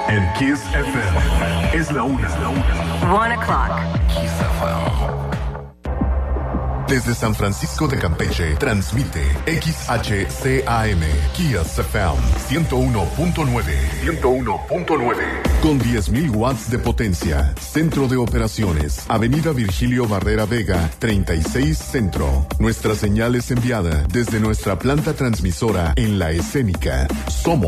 En Kiss FM. Es la una. 1 o'clock. Kiss FM. Desde San Francisco de Campeche, transmite XHCAM, Kiss FM 101.9. 101.9. Con 10.000 watts de potencia. Centro de operaciones. Avenida Virgilio Barrera Vega, 36 Centro. Nuestra señal es enviada desde nuestra planta transmisora en La Escénica. Somos